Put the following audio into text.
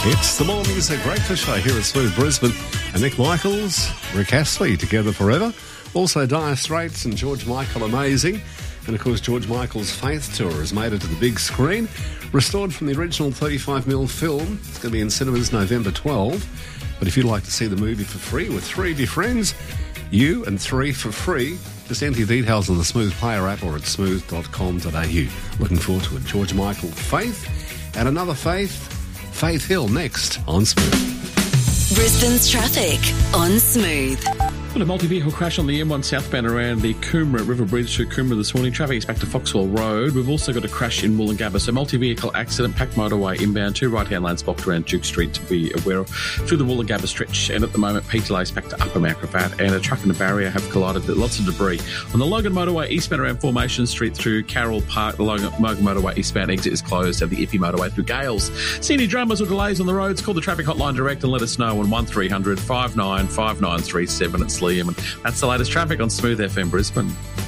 It's the More Music Breakfast Show here at Smooth Brisbane. And Nick Michaels, Rick Astley, Together Forever. Also Dire Straits and George Michael, Amazing. And of course, George Michael's Faith Tour has made it to the big screen. Restored from the original 35mm film. It's going to be in cinemas November 12. But if you'd like to see the movie for free with three of your friends, you and three for free, just enter your details on the Smooth Player app or at smooth.com.au. Looking forward to it. George Michael, Faith, and another Faith Hill next on Smooth. Brisbane's traffic on Smooth. A multi-vehicle crash on the M1 southbound around the Coomera River Bridge through Coomera this morning. Traffic is back to Foxwell Road. We've also got a crash in Woolloongabba. So multi-vehicle accident, packed motorway inbound, two right-hand lanes blocked around Duke Street to be aware of through the Woolloongabba stretch. And at the moment, Peterlay is back to Upper Mount Gravatt, and a truck and a barrier have collided. Lots of debris. On the Logan Motorway eastbound around Formation Street through Carroll Park, the Logan Motorway eastbound exit is closed, and the Ippy Motorway through Gales. See any dramas or delays on the roads? Call the traffic hotline direct and let us know on 1300 595937. It's Liam, and that's the latest traffic on Smooth FM Brisbane.